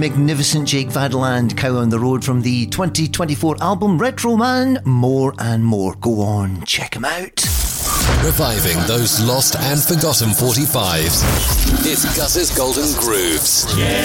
magnificent Jake Vadeland, Cow on the Road from the 2024 album Retro Man, More and More. Go on, check him out. Reviving those lost and forgotten 45s. It's Gus's Golden Grooves.